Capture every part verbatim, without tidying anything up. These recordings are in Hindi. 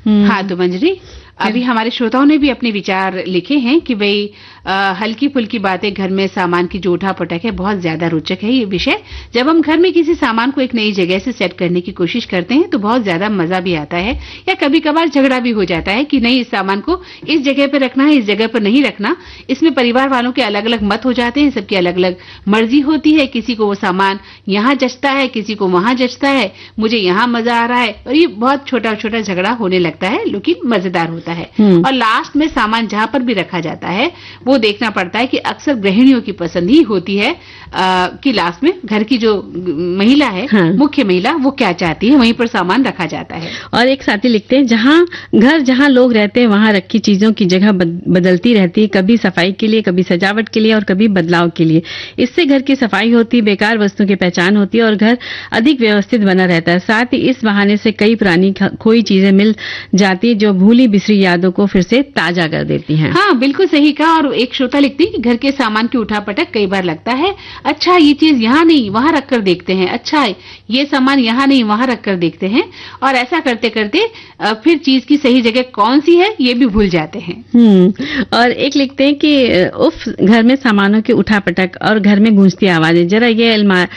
हाँ तो मंजरी, अभी हमारे श्रोताओं ने भी अपने विचार लिखे हैं कि भाई हल्की फुल्की बातें घर में सामान की जो उठा पटक है बहुत ज्यादा रोचक है ये विषय। जब हम घर में किसी सामान को एक नई जगह से सेट करने की कोशिश करते हैं तो बहुत ज्यादा मजा भी आता है, या कभी कभार झगड़ा भी हो जाता है कि नहीं इस सामान को इस जगह पर रखना है, इस जगह पर नहीं रखना। इसमें परिवार वालों के अलग अलग मत हो जाते हैं, सबकी अलग अलग मर्जी होती है, किसी को वो सामान यहाँ जचता है, किसी को वहां जचता है, मुझे यहाँ मजा आ रहा है, और ये बहुत छोटा छोटा झगड़ा होने लगता है लेकिन मजेदार होता है। और लास्ट में सामान जहां पर भी रखा जाता है वो देखना पड़ता है कि अक्सर गृहिणियों की पसंद ही होती है आ, कि लास्ट में घर की जो महिला है, हाँ। मुख्य महिला, वो क्या चाहती है वहीं पर सामान रखा जाता है। और एक साथी लिखते हैं जहां घर जहां लोग रहते हैं वहां रखी चीजों की जगह बदलती रहती है, कभी सफाई के लिए, कभी सजावट के लिए और कभी बदलाव के लिए। इससे घर की सफाई होती, बेकार वस्तुओं की पहचान होती है और घर अधिक व्यवस्थित बना रहता है। साथ ही इस बहाने से कई पुरानी खोई चीजें मिल जाती जो भूली बिसरी यादों को फिर से ताजा कर देती हैं। हाँ बिल्कुल सही कहा। और एक श्रोता लिखती है कि घर के सामान की उठापटक कई बार लगता है अच्छा ये चीज यहाँ नहीं वहां रखकर देखते हैं, अच्छा ये सामान यहाँ नहीं वहां रखकर देखते हैं, और ऐसा करते करते फिर चीज की सही जगह कौन सी है ये भी भूल जाते हैं। हम्म और एक लिखते हैं कि उफ घर में सामानों की उठापटक और घर में गूंजती आवाजें, जरा ये अलमार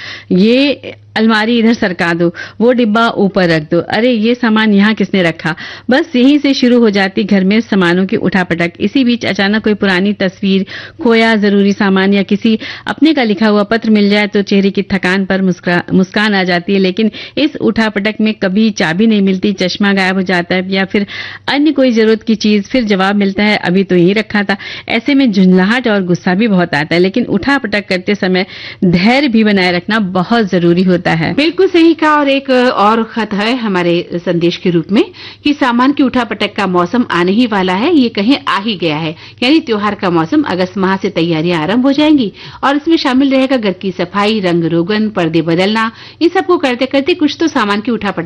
ये अलमारी इधर सरका दो, वो डिब्बा ऊपर रख दो, अरे ये सामान यहाँ किसने रखा। बस यहीं से शुरू हो जाती घर में सामानों की उठापटक। इसी बीच अचानक कोई पुरानी तस्वीर, खोया जरूरी सामान या किसी अपने का लिखा हुआ पत्र मिल जाए तो चेहरे की थकान पर मुस्कान आ जाती है। लेकिन इस उठापटक में कभी चाबी नहीं मिलती, चश्मा गायब हो जाता है या फिर अन्य कोई जरूरत की चीज, फिर जवाब मिलता है अभी तो यही रखा था। ऐसे में झुंझलाहट और गुस्सा भी बहुत आता है, लेकिन उठापटक करते समय धैर्य भी बनाए रखना बहुत जरूरी होता है। बिल्कुल सही कहा। और एक और खत है हमारे संदेश के रूप में कि सामान की उठापटक का मौसम आने ही वाला है, ये कहीं आ ही गया है, यानी त्योहार का मौसम अगस्त माह से तैयारियां आरंभ हो जाएंगी और इसमें शामिल रहेगा घर की सफाई, रंग रोगन, पर्दे बदलना। इन सबको करते करते कुछ तो सामान की उठापटक